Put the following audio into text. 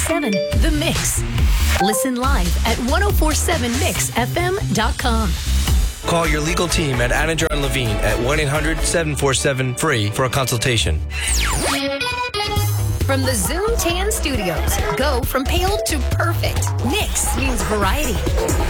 1047 The Mix. Listen live at 1047mixfm.com. Call your legal team at Anninger and Levine at 1-800-747-FREE for a consultation. From the Zoom Tan Studios, go from pale to perfect. Nix means variety.